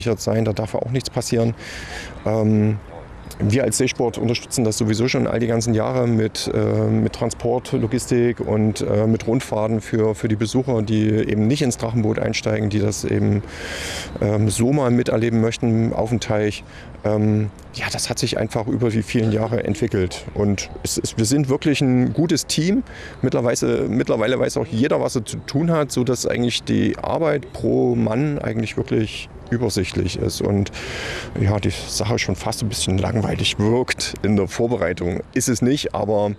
sein, da darf auch nichts passieren. Wir als Seesport unterstützen das sowieso schon all die ganzen Jahre mit Transport, Logistik und mit Rundfahrten für die Besucher, die eben nicht ins Drachenboot einsteigen, die das eben so mal miterleben möchten auf dem Teich. Ja, das hat sich einfach über die vielen Jahre entwickelt und wir sind wirklich ein gutes Team. Mittlerweile weiß auch jeder, was er zu tun hat, sodass eigentlich die Arbeit pro Mann eigentlich wirklich übersichtlich ist und ja, die Sache schon fast ein bisschen langweilig wirkt in der Vorbereitung. Ist es nicht, aber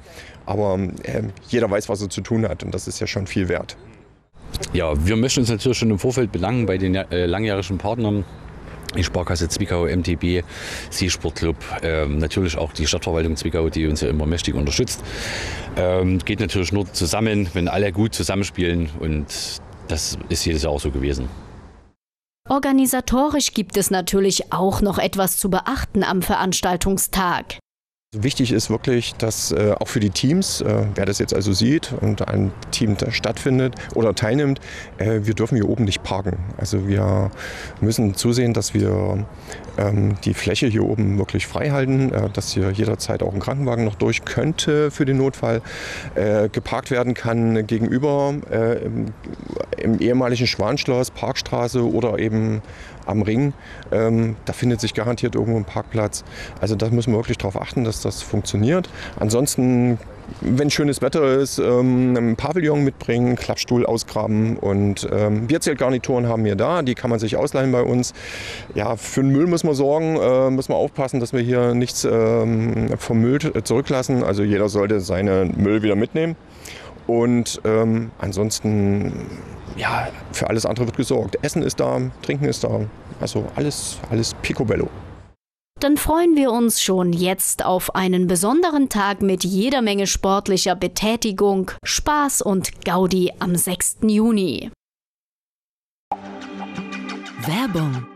jeder weiß, was er zu tun hat und das ist ja schon viel wert. Ja, wir möchten uns natürlich schon im Vorfeld bedanken bei den langjährigen Partnern. Die Sparkasse Zwickau, MTB, Seesportclub, natürlich auch die Stadtverwaltung Zwickau, die uns ja immer mächtig unterstützt. Geht natürlich nur zusammen, wenn alle gut zusammenspielen und das ist jedes Jahr auch so gewesen. Organisatorisch gibt es natürlich auch noch etwas zu beachten am Veranstaltungstag. Wichtig ist wirklich, dass auch für die Teams, wer das jetzt also sieht und ein Team da stattfindet oder teilnimmt, wir dürfen hier oben nicht parken. Also wir müssen zusehen, dass wir die Fläche hier oben wirklich frei halten, dass hier jederzeit auch ein Krankenwagen noch durch könnte für den Notfall, geparkt werden kann gegenüber im ehemaligen Schwanschloss, Parkstraße oder eben am Ring. Da findet sich garantiert irgendwo ein Parkplatz. Also da müssen wir wirklich darauf achten, dass das funktioniert. Ansonsten, wenn schönes Wetter ist, einen Pavillon mitbringen, Klappstuhl ausgraben und Bierzeltgarnituren haben wir da. Die kann man sich ausleihen bei uns. Ja, für den Müll müssen wir sorgen, müssen wir aufpassen, dass wir hier nichts vermüllt zurücklassen. Also jeder sollte seinen Müll wieder mitnehmen. Und ansonsten, ja, für alles andere wird gesorgt. Essen ist da, Trinken ist da, also alles picobello. Dann freuen wir uns schon jetzt auf einen besonderen Tag mit jeder Menge sportlicher Betätigung, Spaß und Gaudi am 6. Juni. Werbung